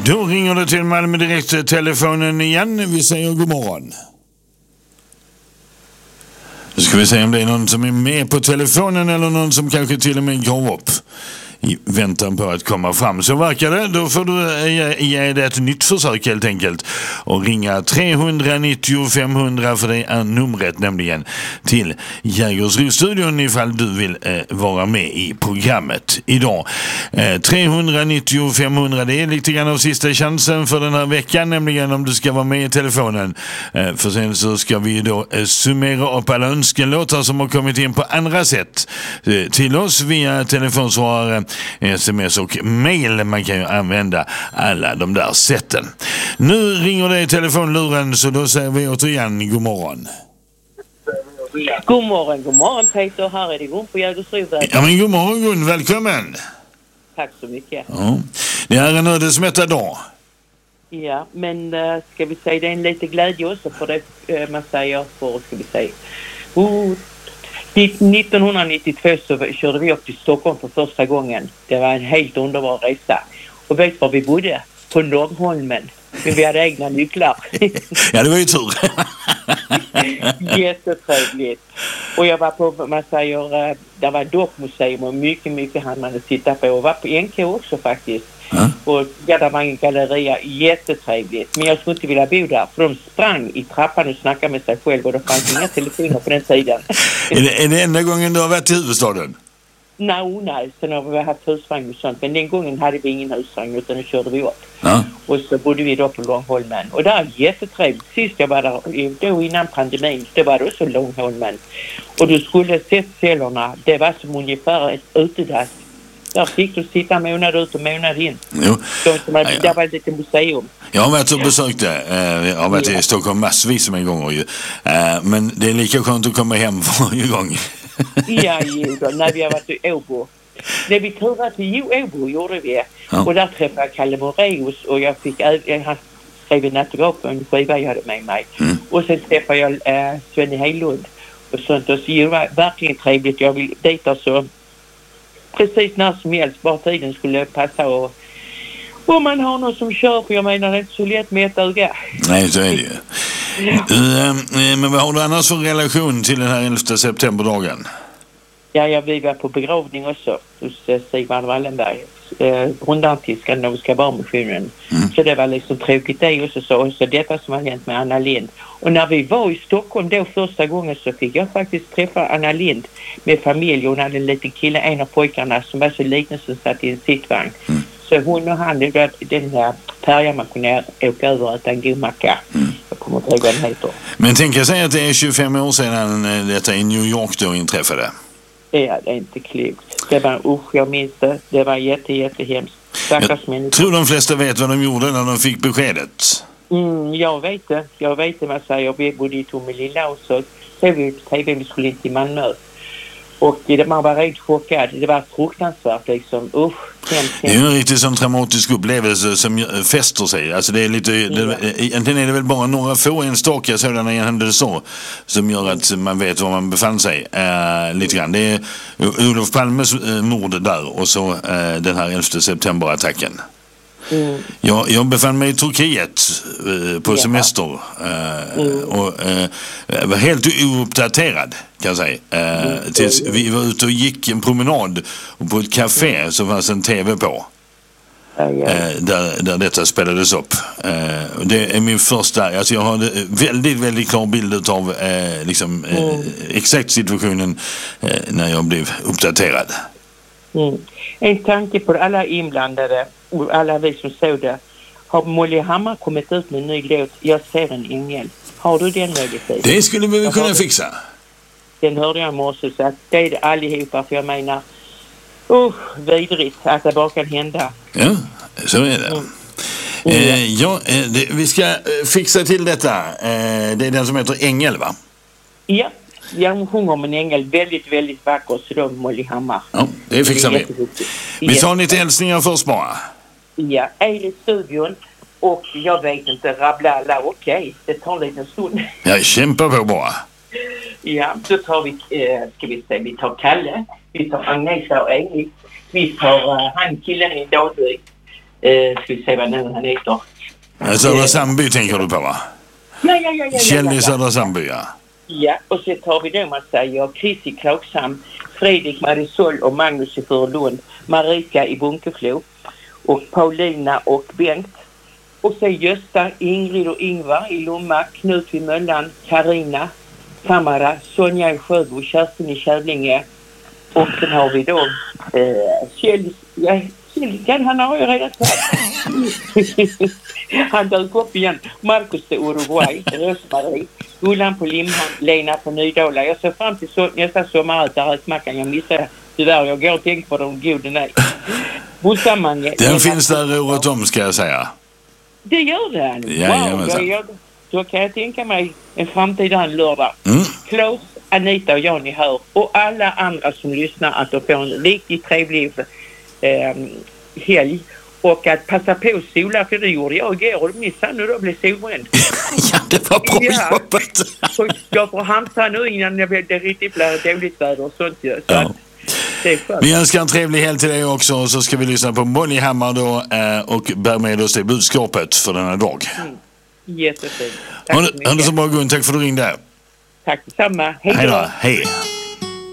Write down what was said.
Då ringer det till Malmö direkt telefonen igen. Vi säger god morgon. Då ska vi se om det är någon som är med på telefonen eller någon som kanske till och med går upp i väntan på att komma fram. Så verkar det. Då får du ge det ett nytt försök helt enkelt och ringa 390 500 för det är numret nämligen till Jägersro-studion ifall du vill vara med i programmet idag. 390 500 det är lite grann av sista chansen för den här veckan, nämligen om du ska vara med i telefonen. För sen så ska vi då summera upp alla önskelåtar som har kommit in på andra sätt till oss via telefonsvarare, sms och mail. Man kan ju använda alla de där sätten. Nu ringer det i telefonluren, så då säger vi återigen god morgon. God morgon Peter. Här är det Gun på Jägersro. Ja, men god morgon Gun, välkommen. Tack så mycket. Ja. Det är en ödesmättad dag. Ja, men ska vi säga det är en lite glädje också för det man säger för, ska vi säga. 1992 så körde vi upp till Stockholm för första gången. Det var en helt underbar resa. Och vet var vi bodde? På Norrholmen. Men vi hade egna nycklar. Ja, det var ju tur. Jättetrevligt. Och jag var på, man säger, det var dockmuseum och mycket hann man att titta på. Och var på NK också faktiskt. Och där var en galleria, jättetrevligt. Men jag skulle inte vilja bo där, för de sprang i trappan och snackade med sig själv och det fanns inga telefoner på den tiden. Är det enda gången du har varit i huvudstaden? Nej, sen har vi haft husvagn och sånt. Men den gången hade vi ingen husvagn utan då körde vi upp. Ja. Och så bodde vi då på Långholmen. Och det är jättetrevligt. Sist jag var där, då innan pandemin, det var det också Långholmen. Och du skulle sett cellerna, det var som ungefär ett utedass. Där fick du sitta månad ut och månad in. Jo. Det var lite museum. Jag har varit och besökt det. Jag har varit i Stockholm massvis med gånger ju. Men det är lika skönt att komma hem varje gång. Ja, när vi har varit i Åbo. När vi turade till Åbo gjorde vi. Ja. Och där träffade jag Kalle Moraeus och jag skrev en autograf på en skiva jag hade med mig. Och sen träffade jag Sven Heilund och sånt. Och så det var verkligen trevligt. Jag vill dit alltså precis när som helst, bara tiden skulle passa och man har någon som kör, för jag menar det är inte så lätt med ett öga. Nej, så är det ju. Ja. Men vad har du annars för relation till den här 11 septemberdagen? Ja, vi var på begravning också hos Sigvard Wallenberg, grundaren Skandinaviska barnmissionen. Så det var liksom tråkigt det också, så detta som har hänt med Anna Lind. Och när vi var i Stockholm då första gången så fick jag faktiskt träffa Anna Lind med familj. Hon hade en liten kille, en av pojkarna som var så liten som satt i en sittvagn. Så hon och han, den här färjan man kunde åka över att en god macka. Jag kommer inte ihåg vad den heter. Men tänk jag säga att det är 25 år sedan detta i New York då inträffade. Ja, det är inte klokt. Det var jag minns det. Det var jättehemskt. Jag tror de flesta vet vad de gjorde när de fick beskedet. Jag vet det man säger. Vi bodde i Tomelilla och så såg vi på tv, vi skulle in till Malmö. Och man var rent chockad. Det var fruktansvärt liksom. Det är ju en riktigt sån traumatisk upplevelse som fäster sig. Alltså det är lite, egentligen är det väl bara några få enstaka sådana händelser som gör att man vet var man befann sig. Lite grann. Det är Olof Palmes mord där och så den här 11 september-attacken. Jag befann mig i Turkiet på semester och var helt ouppdaterad kan jag säga. Tills vi var ute och gick en promenad och på ett café så fanns en tv på där detta spelades upp. Det är min första, alltså jag har väldigt klar bild av exakt situationen när jag blev uppdaterad. En tanke på alla inblandade och alla vi som såg det. Har Molly Hammar kommit ut med en ny låt, Jag ser en ängel? Har du den möjligheten? Det skulle vi väl kunna fixa. Den hörde jag i morse, så att det är det allihopa, för jag menar vidrigt att det bara kan hända. Ja, så är det. Vi ska fixa till detta. Det är den som heter Ängel, va? Ja. Jag sjunger om en ängel, väldigt vacker, så då Molly Hammar. Ja, det fixar vi. Vi tar lite hälsningar först bara. Ja, är i studion och jag vet inte, rabbla alla, okej. Det tar en liten stund. Jag kämpar på bara. Ja, så tar vi, vi tar Kalle, vi tar Agnesa och Engel, vi tar han killen i Dalby, Ska vi se vad nu han heter. Södra Sandby tänker du på, va? Ja. Kjell i Södra Sandby, ja. Ja, och så tar vi då man säger Chris i Klagshamn, Fredrik, Marisol och Magnus i Furulund, Marika i Bunkeflo och Paulina och Bengt. Och så Gösta, Ingrid och Ingvar i Lomma, Knut i Möllan, Karina, Tamara, Sonja i Sjöbo, Kerstin i Kävlinge. Och sen har vi då Kjell, han har ju redan sagt. Han dök upp igen. Marcus till Uruguay, Rosmarie, Gullan på Limhamn, Lena på Nydala. Jag ser fram till nästa sommar att rökmackan. Jag missar tyvärr. Jag går och tänker på de goda nej. Den finns där året om, ska jag säga. Det gör den. Ja, då kan jag tänka mig en framtida lördag. Klaus, Anita och Johnny hör. Och alla andra som lyssnar att de får en riktigt trevlig helg. Och att passa på att sola, för det gjorde jag igår och missade nu då blev solbränd. Ja, det var bra jobbat. Så jag får hamsa nu innan det riktigt blir dåligt väder och sånt. Så ja. Det är skönt. Vi önskar en trevlig helg till dig också, och så ska vi lyssna på Molly Hammar då och bär med oss det budskapet för denna dag. Jättefint. Ha det så bra, Gun. Tack för att du ringde. Tack detsamma. Hej då. Hej.